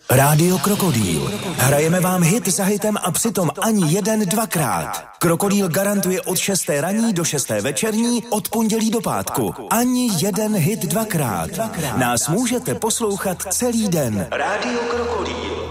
Rádio Krokodýl. Hrajeme vám hit za hitem a přitom ani jeden dvakrát. Krokodýl garantuje od 6. ranní do 6. večerní, od pondělí do pátku. Ani jeden hit dvakrát. Nás můžete poslouchat celý den. Rádio Krokodýl.